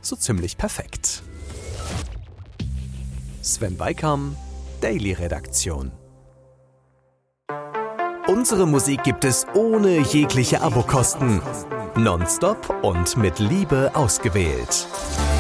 so ziemlich perfekt. Sven Beikam, Daily Redaktion. Unsere Musik gibt es ohne jegliche Abokosten. Nonstop und mit Liebe ausgewählt.